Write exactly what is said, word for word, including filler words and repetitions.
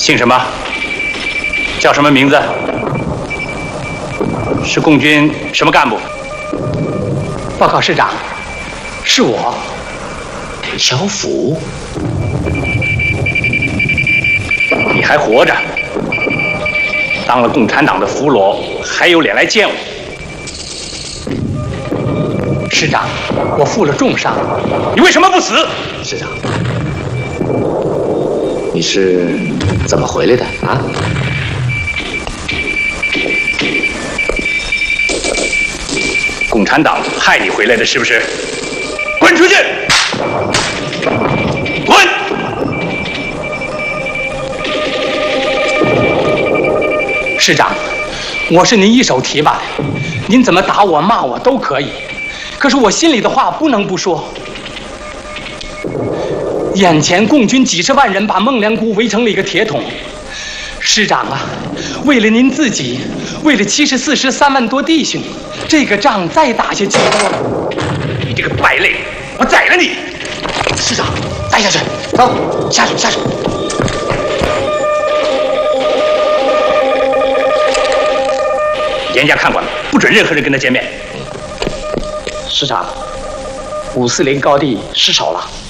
姓什么？叫什么名字？是共军什么干部？ 报告师长，是我， 小虎。 你还活着？当了共产党的俘虏，还有脸来见我？ 师长，我负了重伤， 你为什么不死？ 师长，你是怎么回来的啊？ 共产党害你回来的是不是？滚出去！滚！ 师长，我是您一手提拔的，您怎么打我骂我都可以，可是我心里的话不能不说。眼前共军几十万人把孟良崮围成了一个铁桶，师长啊，为了您自己，为了七十四师三万多弟兄，这个仗再打下去多， 你这个败类，我宰了你！ 师长，带下去，走，下去，下去。 严加看管，不准任何人跟他见面。 师长，五四零高地失守了。